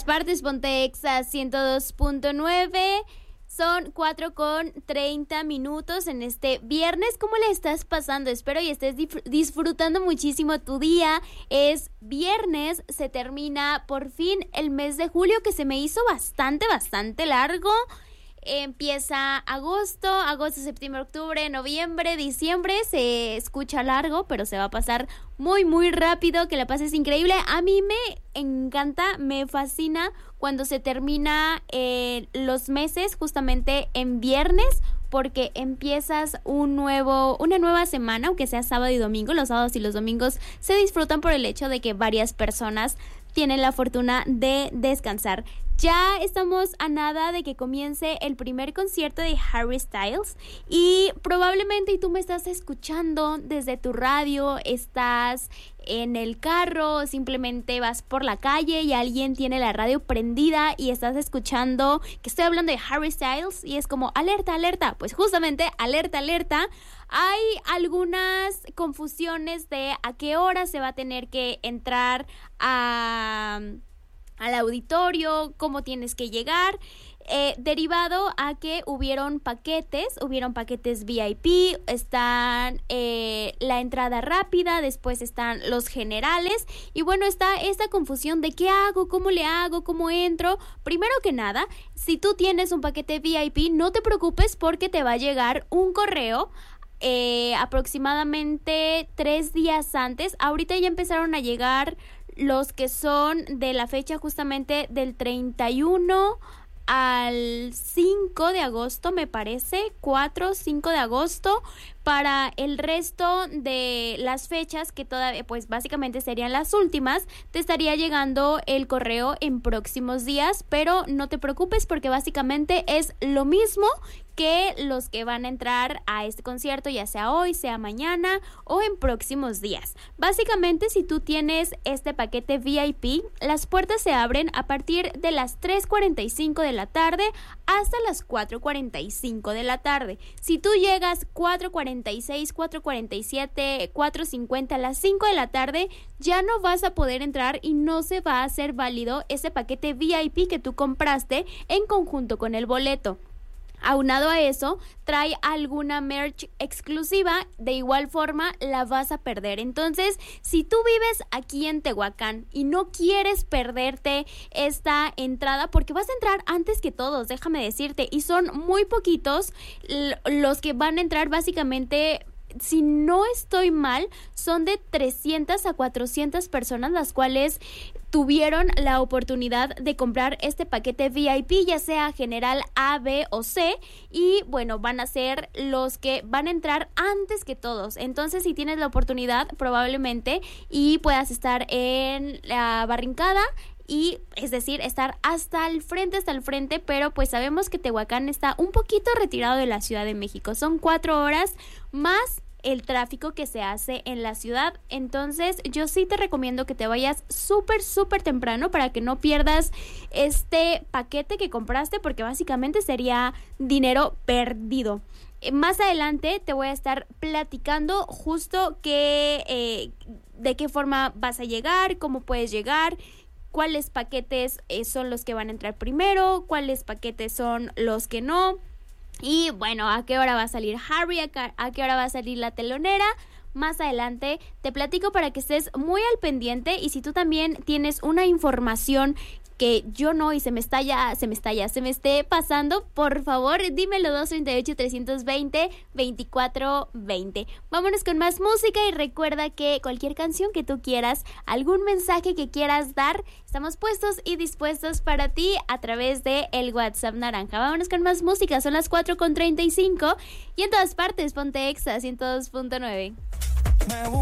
Partes Ponte Exa 102.9. Son 4:30 en este viernes. ¿Cómo le estás pasando? Espero y estés disfrutando muchísimo tu día. Es viernes, se termina por fin el mes de julio, que se me hizo bastante largo. Empieza agosto, septiembre, octubre, noviembre, diciembre. Se escucha largo, pero se va a pasar muy rápido. Que la pases increíble. A mí me encanta, me fascina cuando se termina los meses justamente en viernes, porque empiezas una nueva semana, aunque sea sábado y domingo. Los sábados y los domingos se disfrutan por el hecho de que varias personas tienen la fortuna de descansar. Ya estamos a nada de que comience el primer concierto de Harry Styles y probablemente tú me estás escuchando desde tu radio, estás en el carro, simplemente vas por la calle y alguien tiene la radio prendida y estás escuchando que estoy hablando de Harry Styles y es como alerta. Pues justamente alerta. Hay algunas confusiones de a qué hora se va a tener que entrar al auditorio, cómo tienes que llegar, derivado a que hubieron paquetes VIP, están la entrada rápida, después están los generales, y bueno, está esta confusión de qué hago, cómo le hago, cómo entro. Primero que nada, si tú tienes un paquete VIP, no te preocupes porque te va a llegar un correo aproximadamente 3 días antes. Ahorita ya empezaron a llegar los que son de la fecha justamente del 31 al 5 de agosto, me parece, 4-5 de agosto. Para el resto de las fechas, que todavía pues básicamente serían las últimas, te estaría llegando el correo en próximos días, pero no te preocupes porque básicamente es lo mismo que los que van a entrar a este concierto, ya sea hoy, sea mañana o en próximos días. Básicamente, si tú tienes este paquete VIP, las puertas se abren a partir de las 3:45 de la tarde hasta las 4:45 de la tarde. Si tú llegas 4:46, 4:47, 4:50, a las 5 de la tarde, ya no vas a poder entrar y no se va a hacer válido ese paquete VIP que tú compraste en conjunto con el boleto. Aunado a eso, trae alguna merch exclusiva, de igual forma la vas a perder. Entonces, si tú vives aquí en Tehuacán y no quieres perderte esta entrada, porque vas a entrar antes que todos, déjame decirte, y son muy poquitos los que van a entrar. Básicamente, si no estoy mal, son de 300 a 400 personas las cuales tuvieron la oportunidad de comprar este paquete VIP, ya sea general A, B o C, y bueno, van a ser los que van a entrar antes que todos. Entonces, si tienes la oportunidad, probablemente, y puedas estar en la barrincada, y es decir, estar hasta el frente, pero pues sabemos que Tehuacán está un poquito retirado de la Ciudad de México. Son 4 horas más el tráfico que se hace en la ciudad. Entonces yo sí te recomiendo que te vayas súper temprano para que no pierdas este paquete que compraste, porque básicamente sería dinero perdido. Más adelante te voy a estar platicando justo de qué forma vas a llegar, cómo puedes llegar, cuáles paquetes son los que van a entrar primero, cuáles paquetes son los que no. Y bueno, a qué hora va a salir Harry, a qué hora va a salir la telonera. Más adelante te platico para que estés muy al pendiente, y si tú también tienes una información que yo no y se me esté pasando, por favor, dímelo. 238-320-2420. Vámonos con más música, y recuerda que cualquier canción que tú quieras, algún mensaje que quieras dar, estamos puestos y dispuestos para ti a través de el WhatsApp naranja. Vámonos con más música, son las 4:35 y en todas partes Ponte Exa 102.9.